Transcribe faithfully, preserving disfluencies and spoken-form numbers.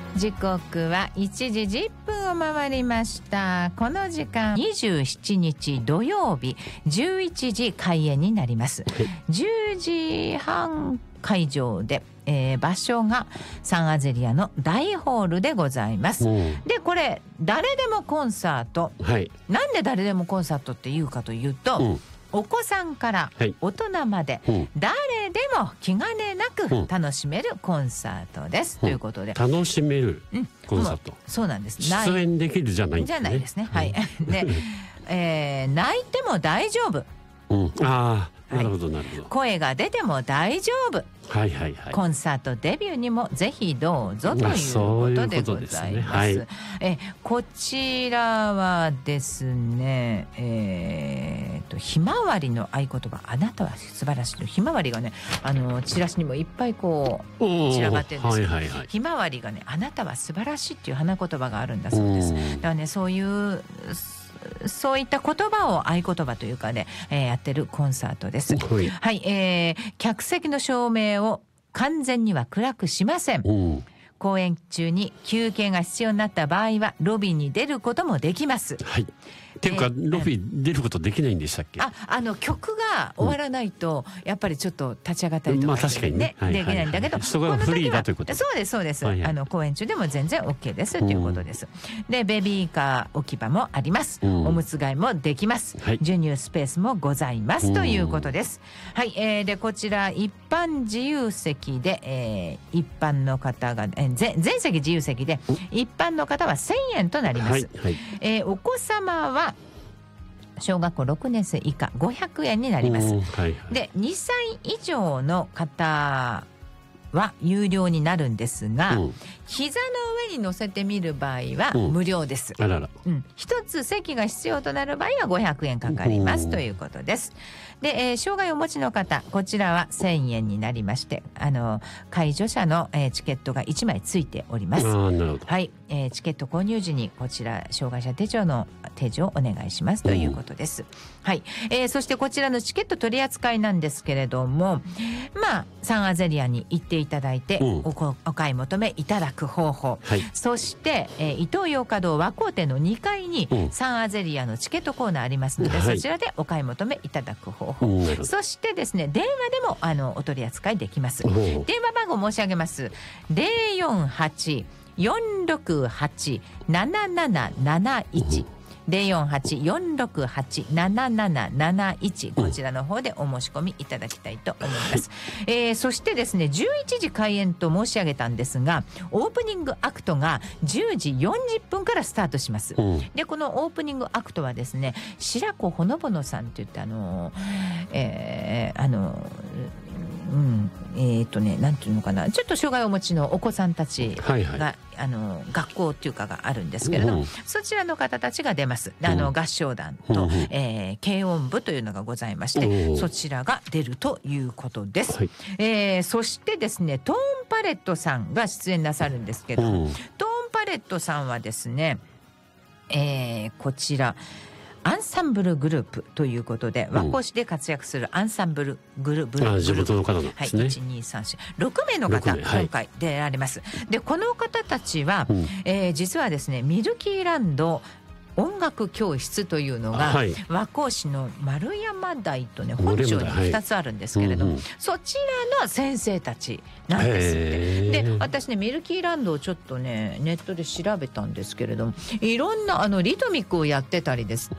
時刻はいちじじゅっぷんを回りました。この時間にじゅうしちにち土曜日じゅういちじ開演になります。じゅうじはん会場で、えー、場所がサンアゼリアの大ホールでございます。でこれ誰でもコンサート、はい、なんで誰でもコンサートっていうかというと、うん、お子さんから大人まで誰でも気兼ねなく楽しめるコンサートです、うん、ということで楽しめるコンサート、 うん、そうなんです。 出演できるじゃないんですね。 じゃないですね、はいで、えー、泣いても大丈夫、 うん、ああなるほどなるほど、 声が出ても大丈夫、 はいはいはい、 コンサートデビューにもぜひどうぞということでございます。はい、えこちらはですね、えー、とひまわりの合言葉、あなたは素晴らしいと、ひまわりがね、あのチラシにもいっぱいこう散らばってるんですけど、はいはいはい、ひまわりがね、あなたは素晴らしいっていう花言葉があるんだそうです。だからね、そういうそういった言葉を合言葉というかね、えー、やってるコンサートです。はい、はい、えー、客席の照明を完全には暗くしません。公演中に休憩が必要になった場合はロビーに出ることもできます。はい。 っていうかロビー出ることできないんでしたっけ？ あ、あの曲が終わらないと、うん、やっぱりちょっと立ち上がったりとか、ね、 まあ確かにね、 できないんだけど、 そこがフリーだということ。 そうですそうです、はいはい、あの公演中でも全然 OK ですということです。でベビーカー置き場もあります、うん、おむつ替えもできます、はい、授乳スペースもございますということです。はい、えー、でこちら一般自由席で、えー、一般の方が、えー、全, 全席自由席で一般の方はせんえんとなります、はいはい、えー、お子様は小学校ろくねんせい以下ごひゃくえんになります、はいはい、でにさい以上の方は有料になるんですが、うん、膝の上に乗せてみる場合は無料です、うん、あらら、うん、一つ席が必要となる場合はごひゃくえんかかりますということです。で、えー、障害をお持ちの方、こちらはせんえんになりまして、あの介助者の、えー、チケットがいちまいついております。 あ、なるほど。 はい、えー、チケット購入時にこちら障害者手帳の提示をお願いしますということです、うん、はい、えー、そしてこちらのチケット取り扱いなんですけれども、まあサンアゼリアに行っていただいて、うん、お, お買い求めいただく方法、はい、そして、えー、イトーヨーカドー和光店のにかいに、うん、サンアゼリアのチケットコーナーありますので、はい、そちらでお買い求めいただく方法、うん、そしてですね、電話でもあのお取り扱いできます。電話番号申し上げます。ゼロよんはち よんろくはち なななななないち、ゼロよんはち よんろくはち なななななないち、こちらの方でお申し込みいただきたいと思います、えー、そしてですね、じゅういちじ開演と申し上げたんですが、オープニングアクトがじゅうじよんじゅっぷんからスタートします、うん、でこのオープニングアクトはですね、白子ほのぼのさんっていってあの、えー、あのうん、えっとね、なんていうのかな、ちょっと障害をお持ちのお子さんたちが、はいはい、あの学校っていうかがあるんですけれども、うん、そちらの方たちが出ます。あの合唱団と、うん、えー、軽音部というのがございまして、うん、そちらが出るということです、はい、えー、そしてですね、トーンパレットさんが出演なさるんですけども、うん、トーンパレットさんはですね、えー、こちらアンサンブルグループということで、和光市で活躍するアンサンブルグループ、うん、地元の方なんですね。はい、いちにさんしろくめいの方、今回出られます、はい、でこの方たちは、うん、えー、実はですね、ミルキーランド音楽教室というのが、はい、和光市の丸山台とね、本町にふたつあるんですけれども、はい、うんうん、そちらの先生たちなんですって。で私ね、ミルキーランドをちょっとねネットで調べたんですけれども、いろんなあのリトミックをやってたりです